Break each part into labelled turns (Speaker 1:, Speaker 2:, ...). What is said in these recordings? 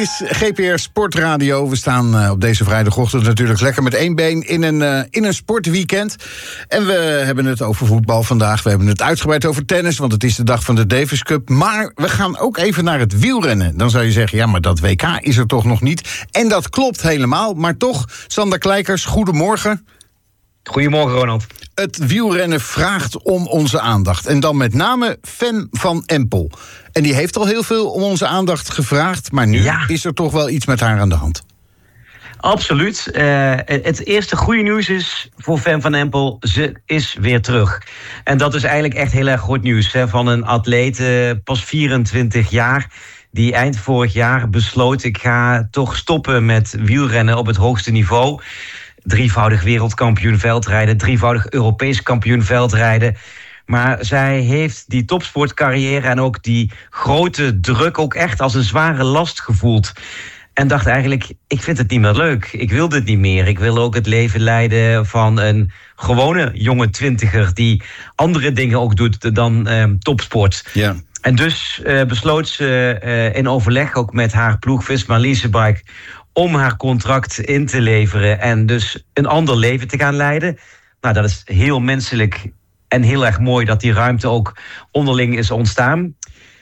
Speaker 1: Is GPR Sportradio. We staan op deze vrijdagochtend natuurlijk lekker met één been in een sportweekend. En we hebben het over voetbal vandaag. We hebben het uitgebreid over tennis, want het is de dag van de Davis Cup. Maar we gaan ook even naar het wielrennen. Dan zou je zeggen, ja, maar dat WK is er toch nog niet. En dat klopt helemaal. Maar toch, Sander Kleikers, goedemorgen.
Speaker 2: Goedemorgen, Ronald.
Speaker 1: Het wielrennen vraagt om onze aandacht. En dan met name Fem van Empel. En die heeft al heel veel om onze aandacht gevraagd. Maar nu is er toch wel iets met haar aan de hand.
Speaker 2: Absoluut. Het eerste goede nieuws is voor Fem van Empel. Ze is weer terug. En dat is eigenlijk echt heel erg goed nieuws. Van een atleet, pas 24 jaar... die eind vorig jaar besloot... ik ga toch stoppen met wielrennen op het hoogste niveau... Drievoudig wereldkampioen veldrijden, drievoudig Europees kampioen veldrijden. Maar zij heeft die topsportcarrière en ook die grote druk ook echt als een zware last gevoeld. En dacht eigenlijk, ik vind het niet meer leuk. Ik wil dit niet meer. Ik wil ook het leven leiden van een gewone jonge twintiger... die andere dingen ook doet dan topsport.
Speaker 1: Ja.
Speaker 2: En dus besloot ze in overleg ook met haar ploeg Visma Leasebike... om haar contract in te leveren en dus een ander leven te gaan leiden. Nou, dat is heel menselijk en heel erg mooi dat die ruimte ook onderling is ontstaan.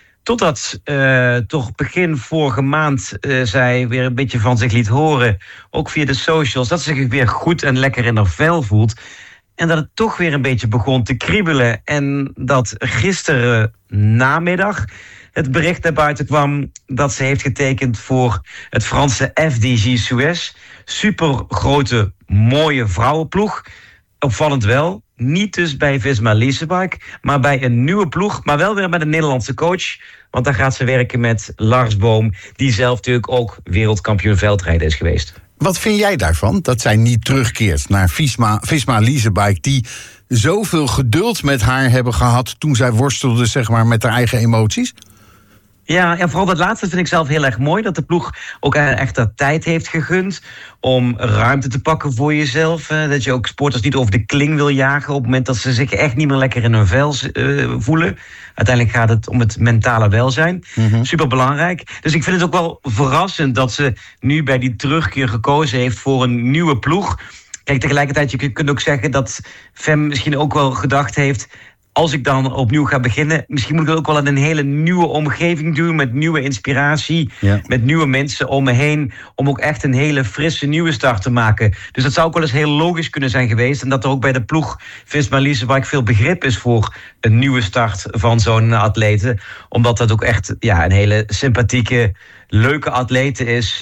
Speaker 2: Totdat toch begin vorige maand zij weer een beetje van zich liet horen, ook via de socials, dat ze zich weer goed en lekker in haar vel voelt. En dat het toch weer een beetje begon te kriebelen. En dat gisteren namiddag het bericht naar buiten kwam dat ze heeft getekend voor het Franse FDJ Suez. Super grote, mooie vrouwenploeg. Opvallend wel. Niet dus bij Visma Leasebike, maar bij een nieuwe ploeg. Maar wel weer met een Nederlandse coach. Want daar gaat ze werken met Lars Boom, die zelf natuurlijk ook wereldkampioen veldrijden is geweest.
Speaker 1: Wat vind jij daarvan, dat zij niet terugkeert naar Visma Leasebike... die zoveel geduld met haar hebben gehad toen zij worstelde, zeg maar, met haar eigen emoties?
Speaker 2: Ja, en vooral dat laatste vind ik zelf heel erg mooi. Dat de ploeg ook echt de tijd heeft gegund om ruimte te pakken voor jezelf. Dat je ook sporters niet over de kling wil jagen op het moment dat ze zich echt niet meer lekker in hun vel voelen. Uiteindelijk gaat het om het mentale welzijn. Mm-hmm. Superbelangrijk. Dus ik vind het ook wel verrassend dat ze nu bij die terugkeer gekozen heeft voor een nieuwe ploeg. Kijk, tegelijkertijd, je kunt ook zeggen dat Fem misschien ook wel gedacht heeft, als ik dan opnieuw ga beginnen, misschien moet ik het ook wel in een hele nieuwe omgeving doen, met nieuwe inspiratie, met nieuwe mensen om me heen, om ook echt een hele frisse nieuwe start te maken. Dus dat zou ook wel eens heel logisch kunnen zijn geweest. En dat er ook bij de ploeg Visma Leasebike veel begrip is voor een nieuwe start van zo'n atlete. Omdat dat ook echt een hele sympathieke, leuke atlete is,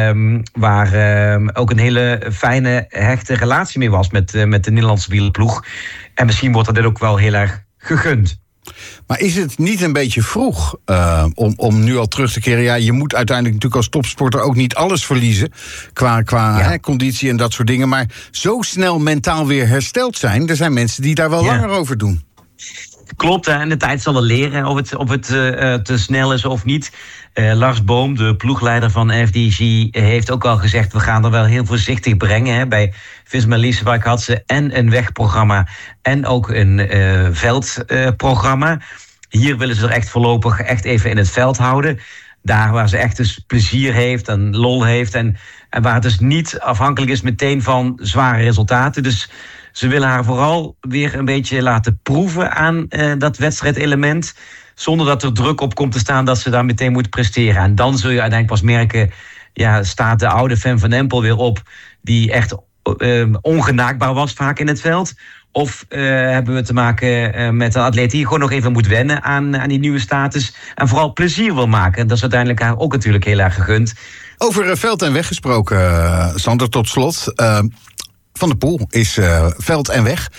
Speaker 2: waar ook een hele fijne, hechte relatie mee was met de Nederlandse wielerploeg. En misschien wordt dat dit ook wel heel erg gegund.
Speaker 1: Maar is het niet een beetje vroeg om nu al terug te keren? Ja, je moet uiteindelijk natuurlijk als topsporter ook niet alles verliezen qua conditie en dat soort dingen. Maar zo snel mentaal weer hersteld zijn, er zijn mensen die daar wel langer over doen.
Speaker 2: Klopt, en de tijd zal wel leren of het te snel is of niet. Lars Boom, de ploegleider van FDJ, heeft ook al gezegd, we gaan er wel heel voorzichtig brengen. Hè. Bij Visma Leasebike had ze en een wegprogramma en ook een veldprogramma. Hier willen ze er echt voorlopig echt even in het veld houden. Daar waar ze echt dus plezier heeft en lol heeft. En waar het dus niet afhankelijk is meteen van zware resultaten. Dus ze willen haar vooral weer een beetje laten proeven aan dat wedstrijdelement, zonder dat er druk op komt te staan dat ze daar meteen moet presteren. En dan zul je uiteindelijk pas merken, staat de oude Fem van Empel weer op, die echt ongenaakbaar was vaak in het veld. Of hebben we te maken met een atleet die gewoon nog even moet wennen aan die nieuwe status en vooral plezier wil maken. Dat is uiteindelijk haar ook natuurlijk heel erg gegund.
Speaker 1: Over veld en weg gesproken, Sander, tot slot. Van der Poel is veld en weg.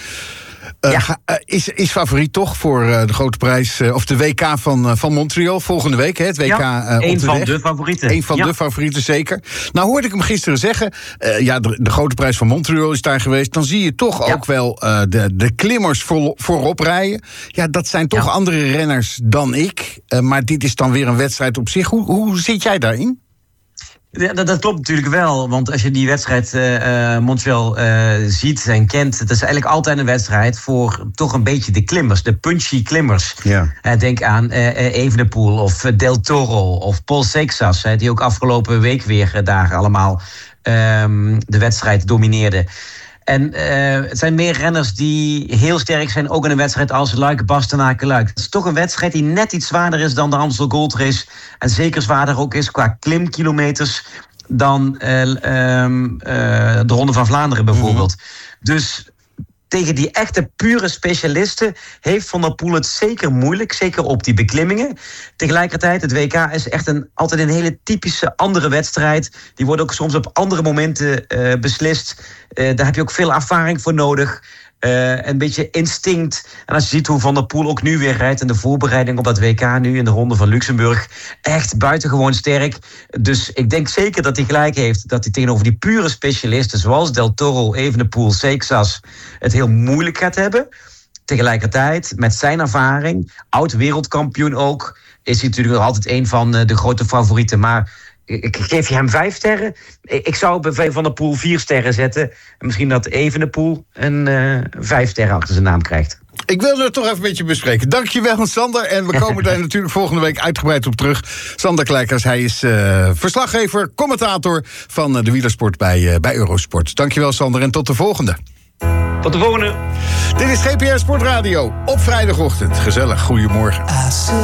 Speaker 1: Is favoriet toch voor de grote prijs, of de WK van Montreal volgende week. Hè, het WK
Speaker 2: een van de favorieten.
Speaker 1: Een van de favorieten, zeker. Nou hoorde ik hem gisteren zeggen, de grote prijs van Montreal is daar geweest. Dan zie je toch ook wel de klimmers voorop rijden. Ja, dat zijn toch andere renners dan ik. Maar dit is dan weer een wedstrijd op zich. Hoe zit jij daarin?
Speaker 2: Ja, dat klopt natuurlijk wel, want als je die wedstrijd Montreal ziet en kent, het is eigenlijk altijd een wedstrijd voor toch een beetje de klimmers, de punchy klimmers.
Speaker 1: Ja.
Speaker 2: Denk aan Evenepoel of Del Toro of Paul Seixas, die ook afgelopen week weer daar allemaal de wedstrijd domineerden. En het zijn meer renners die heel sterk zijn, ook in een wedstrijd als Luik-Bastenaken-Luik. Het is toch een wedstrijd die net iets zwaarder is dan de Amstel Gold Race. En zeker zwaarder ook is qua klimkilometers dan de Ronde van Vlaanderen bijvoorbeeld. Dus tegen die echte pure specialisten heeft Van der Poel het zeker moeilijk. Zeker op die beklimmingen. Tegelijkertijd, het WK is echt altijd een hele typische andere wedstrijd. Die wordt ook soms op andere momenten beslist. Daar heb je ook veel ervaring voor nodig. Een beetje instinct. En als je ziet hoe Van der Poel ook nu weer rijdt in de voorbereiding op dat WK nu in de Ronde van Luxemburg. Echt buitengewoon sterk. Dus ik denk zeker dat hij gelijk heeft dat hij tegenover die pure specialisten zoals Del Toro, Evenepoel, Seixas het heel moeilijk gaat hebben. Tegelijkertijd, met zijn ervaring, oud-wereldkampioen ook, is hij natuurlijk nog altijd een van de grote favorieten. Maar ik geef je hem 5 sterren. Ik zou bij Van der Poel 4 sterren zetten. En misschien dat Evenepoel een 5 sterren achter zijn naam krijgt.
Speaker 1: Ik wilde het toch even met je bespreken. Dankjewel, Sander. En we komen daar natuurlijk volgende week uitgebreid op terug. Sander Kleikers, hij is verslaggever, commentator van de wielersport bij Eurosport. Dankjewel, Sander, en tot de volgende.
Speaker 2: Tot de volgende.
Speaker 1: Dit is GPR Sportradio op vrijdagochtend. Gezellig, goedemorgen.